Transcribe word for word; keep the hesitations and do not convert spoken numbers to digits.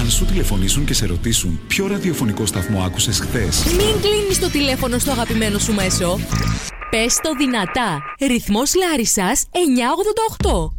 Αν σου τηλεφωνήσουν και σε ρωτήσουν ποιο ραδιοφωνικό σταθμό άκουσες χθες, μην κλείνεις το τηλέφωνο στο αγαπημένο σου μέσο. Πες το δυνατά. Ρυθμός Λάρισσας εννιακόσια ογδόντα οκτώ.